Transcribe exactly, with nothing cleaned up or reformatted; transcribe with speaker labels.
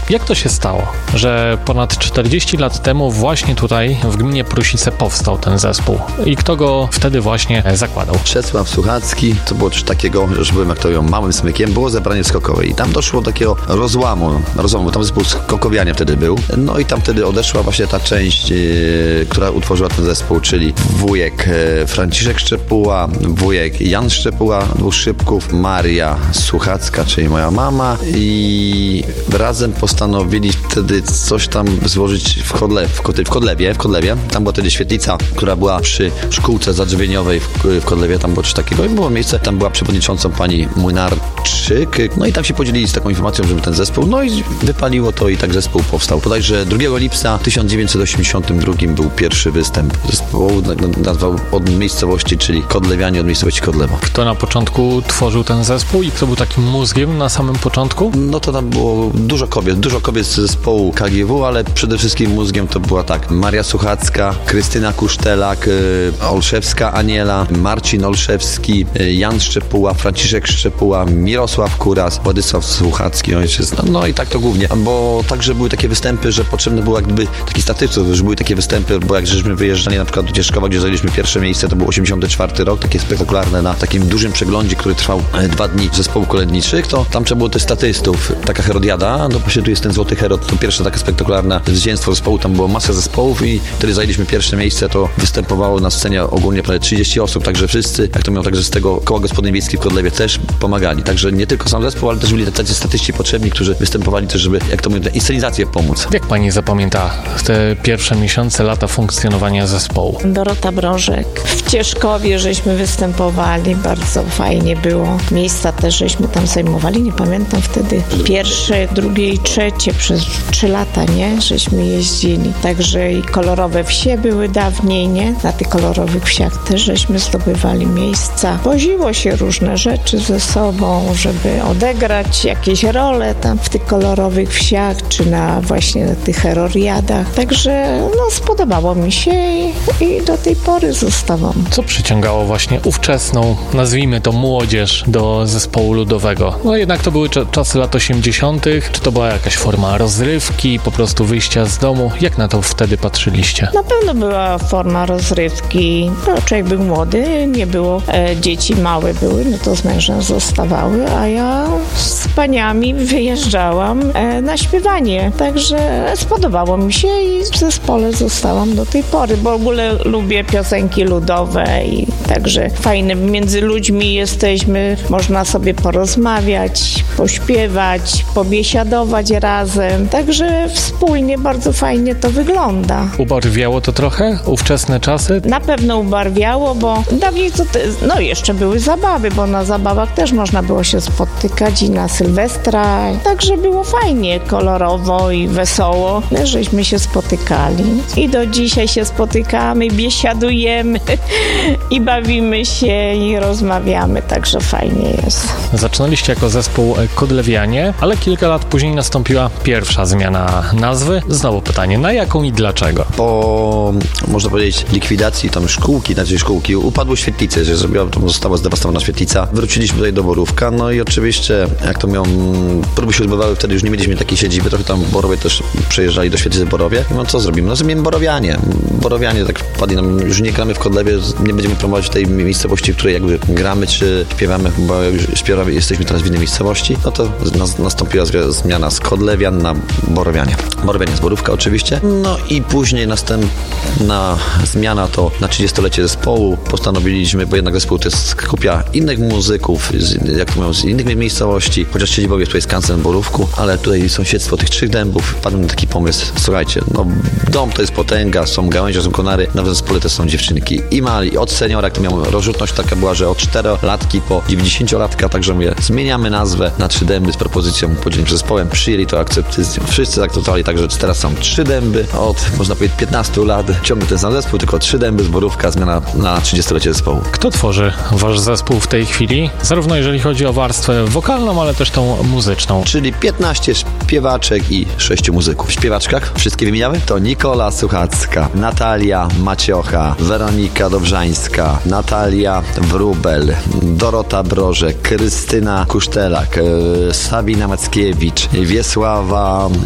Speaker 1: Jak to się stało, że ponad czterdzieści lat temu właśnie tutaj w gminie Prusice powstał ten zespół i kto go wtedy właśnie zakładał?
Speaker 2: Czesław Suchacki, to było coś takiego, że byłem jak to ją małym smykiem, było zebranie skokowe i tam doszło do takiego rozłamu, rozłamu, tam zespół skokowiania wtedy był, no i tam wtedy odeszła właśnie ta część, yy, która utworzyła ten zespół, czyli wujek yy, Franciszek Szczepuła, wujek Jan Szczepuła, dwóch szybków, Maria Suchacka, czyli moja mama i razem postanowili wtedy coś tam złożyć w, Kodle, w, Kod, w Kodlewie, w Kodlewie, tam była wtedy świetlica, która była przy szkółce zadrzewieniowej w, w Kodlewie, tam było coś takiego i było miejsce, tam była przewodniczącą pani Młynarczyk, no i tam się podzielili z taką informacją, żeby ten zespół, no i wypaliło to i tak zespół powstał. Bodajże drugiego lipca tysiąc dziewięćset osiemdziesiątego drugiego był pierwszy występ zespołu, nazwał od miejscowości, czyli Kodlewianie od miejscowości Kodlewa.
Speaker 1: Kto na początku tworzył ten zespół i kto był takim mózgiem na samym początku?
Speaker 2: No to tam było dużo kobiet, dużo kobiet z zespołu K G W, ale przede wszystkim mózgiem to była tak Maria Suchacka, Krystyna Kusztelak, yy, Olszewska Aniela, Marcin Olszewski, yy, Jan Szczepuła, Franciszek Szczepuła, Mirosław Kuras, Władysław Suchacki, ojciec. No, no i tak to głównie, bo także były takie występy, że potrzebne było jakby taki statystów, że były takie występy, bo jak żeśmy wyjeżdżali na przykład do Cieszkowa, gdzie zajęliśmy pierwsze miejsce, to był osiemdziesiąty czwarty rok, takie spektakularne na takim dużym przeglądzie, który trwał e, dwa dni zespołów kolędniczych, to tam trzeba było też statystów. Taka Herodiada, no właśnie tu jest ten Złoty Herod, to pierwsze takie spektakularne zwycięstwo zespołu, tam było masa zespołów i wtedy zajęliśmy pierwsze miejsce, to występowało na scenie ogólnie prawie trzydzieści osób, także wszyscy, jak to miał, także z tego koła gospodyń wiejskich w Kodlewie też pomagali, także nie tylko sam zespół, ale też byli tacy statyści potrzebni, którzy występowali też, żeby, jak to mówię, inscenizację pomóc.
Speaker 1: Jak pani zapamięta te pierwsze miesiące, lata funkcjonowania zespołu?
Speaker 3: Dorota Brożek. W Cieszkowie żeśmy występowali, bardzo fajnie było. Miejsca też żeśmy tam zajmowali, nie pamiętam wtedy. Pierwsze, drugie i trzecie przez trzy lata, nie? Żeśmy jeździli. Także i kolorowe wsie były dawniej, nie? Na tych kolorowych wsiach też żeśmy zdobywali miejsca. Woziło się różne rzeczy ze sobą, żeby odegrać jakieś role tam w tych kolorowych wsiach, czy na właśnie na tych heroriadach. Także no spodobało mi się i, i do tej pory zostałam.
Speaker 1: Co przyciągało właśnie ówczesną, nazwijmy to młodzież, do zespołu ludowego? No jednak to były cz- czasy lat osiemdziesiątych. Czy to była jakaś forma rozrywki, po prostu wyjścia z domu? Jak na to wtedy patrzyliście?
Speaker 3: Na pewno była forma rozrywki. No, człowiek był młody, nie było, e, dzieci małe były, no to z mężem zostawały, a ja z paniami wyjeżdżałam e, na śpiewanie. Także spodobało mi się i w zespole zostałam do tej pory, bo w ogóle lubię piosenki ludowe i także fajne. Między ludźmi jesteśmy, można sobie porozmawiać, pośpiewać, pobiesiadować razem. Także wspólnie bardzo fajnie to wygląda.
Speaker 1: Ubarwiało to trochę ówczesne czasy?
Speaker 3: Na pewno ubarwiało, bo dawniej to te, no jeszcze były zabawy, bo na zabawach też można było się spotykać i na Sylwestra. Także było fajnie, kolorowo i wesoło, żeśmy się spotykali. I do dzisiaj się spotykamy, biesiadujemy i bawimy się i rozmawiamy, także fajnie jest.
Speaker 1: Zaczynaliście jako zespół Kodlewianie, ale kilka lat później nastąpiła pierwsza zmiana nazwy. Znowu pytanie, na jaką i dlaczego?
Speaker 2: Po, można powiedzieć, likwidacji tam szkółki, znaczy szkółki, upadły świetlice, że zrobiła, to została zdewastowana świetlica. Wróciliśmy tutaj do Borówka, no i oczywiście, jak to miał, próby się odbywały, wtedy już nie mieliśmy takiej siedziby, trochę tam w Borowie też przejeżdżali do świetlicy w Borowie. I no co zrobimy? No zrobimy Borowianie. Borowianie, tak wpadli nam, już nie gramy w Kodlewie, nie będziemy promować tej miejscowości, w której jakby gramy, czy śpiewamy, bo jak już śpiewamy, jesteśmy teraz w innej miejscowości, no to nastąpiła zmiana z Kodlewian na Borowianie. Borowianie z Borówka oczywiście. No i później następna zmiana to na trzydziestolecie zespołu postanowiliśmy, bo jednak zespół to jest kupia innych muzyków, z, jak to mówią, z innych miejscowości, chociaż siedzibowie jest tutaj Skansen w Borówku, ale tutaj sąsiedztwo tych Trzech Dębów, wpadłem na taki pomysł, słuchajcie, no dom to jest potęga, są gałęzie, są konary, na zespole też są dziewczynki i mali, od seniora, jak to miał rozrzutność taka była, że od czterolatki po dziewięćdziesięciolatka, także mówię, zmieniamy nazwę na Trzy Dęby z propozycją podzielenia zespołem, przyjęli to akceptacją, wszyscy zaakceptowali, także teraz są Trzy Dęby, od, można powiedzieć, piętnastu lat, ciągle ten sam zespół, tylko Trzy Dęby z Borówka, zmiana na trzydziestolecie zespołu.
Speaker 1: Kto tworzy wasz zespół w tej chwili? Zarówno jeżeli chodzi o warstwę wokalną, ale też tą muzyczną.
Speaker 2: Czyli piętnaście śpiewaczek i sześciu muzyków. W śpiewaczkach, wszystkie wymieniamy? To Nikola Suchacka, Natalia Maciocha, Weronika Dobrzańska, Natalia Wróbel, Dorota Brożek, Krystyna Kusztelak, Sabina Mackiewicz, Wiesława